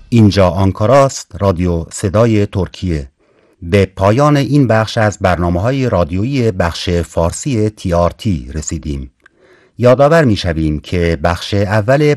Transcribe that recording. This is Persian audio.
اینجا آنکاراست، رادیو صدای ترکیه. به پایان این بخش از برنامه‌های رادیویی بخش فارسی TRT رسیدیم. یادآور می‌شویم که بخش اول